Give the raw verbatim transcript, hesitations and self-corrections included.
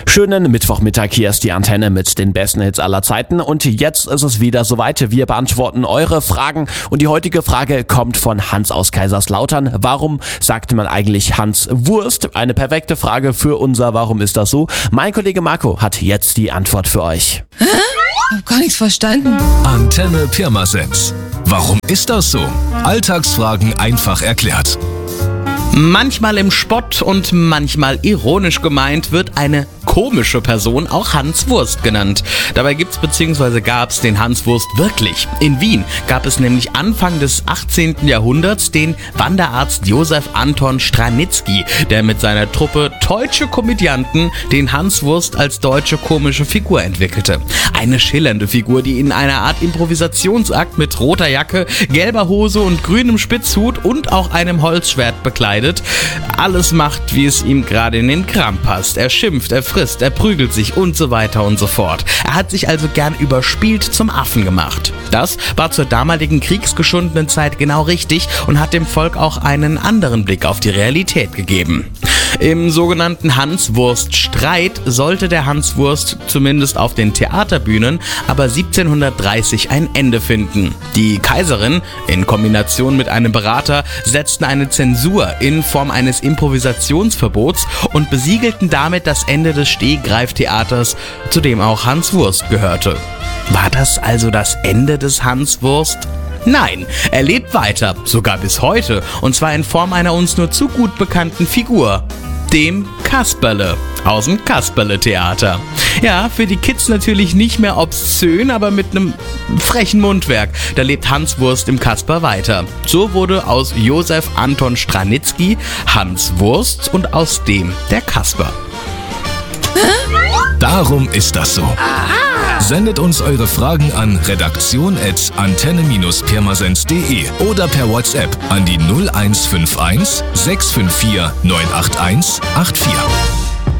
Schönen Mittwochmittag, hier ist die Antenne mit den besten Hits aller Zeiten und jetzt ist es wieder soweit. Wir beantworten eure Fragen und die heutige Frage kommt von Hans aus Kaiserslautern. Warum sagt man eigentlich Hans Wurst? Eine perfekte Frage für unser Warum ist das so? Mein Kollege Marco hat jetzt die Antwort für euch. Hä? Ich hab gar nichts verstanden. Antenne Pirmasens. Warum ist das so? Alltagsfragen einfach erklärt. Manchmal im Spott und manchmal ironisch gemeint wird eine komische Person auch Hans Wurst genannt. Dabei gibt's bzw. gab's den Hans Wurst wirklich. In Wien gab es nämlich Anfang des achtzehnten Jahrhunderts den Wanderarzt Josef Anton Stranitzky, der mit seiner Truppe deutsche Komödianten den Hans Wurst als deutsche komische Figur entwickelte. Eine schillernde Figur, die in einer Art Improvisationsakt mit roter Jacke, gelber Hose und grünem Spitzhut und auch einem Holzschwert bekleidet alles macht, wie es ihm gerade in den Kram passt. Er schimpft, er frisst, er prügelt sich und so weiter und so fort. Er hat sich also gern überspielt zum Affen gemacht. Das war zur damaligen kriegsgeschundenen Zeit genau richtig und hat dem Volk auch einen anderen Blick auf die Realität gegeben. Im sogenannten Hans-Wurst-Streit sollte der Hans Wurst zumindest auf den Theaterbühnen aber siebzehnhundertdreißig ein Ende finden. Die Kaiserin in Kombination mit einem Berater setzten eine Zensur in Form eines Improvisationsverbots und besiegelten damit das Ende des Stehgreiftheaters, zu dem auch Hans Wurst gehörte. War das also das Ende des Hans Wurst? Nein, er lebt weiter, sogar bis heute, und zwar in Form einer uns nur zu gut bekannten Figur, dem Kasperle aus dem Kasperle-Theater. Ja, für die Kids natürlich nicht mehr obszön, aber mit einem frechen Mundwerk. Da lebt Hans Wurst im Kasper weiter. So wurde aus Josef Anton Stranitzky Hans Wurst und aus dem der Kasper. Darum ist das so. Sendet uns eure Fragen an redaktion at antenne pirmasens punkt de oder per WhatsApp an die null eins fünf eins sechs fünf vier neun acht eins acht vier.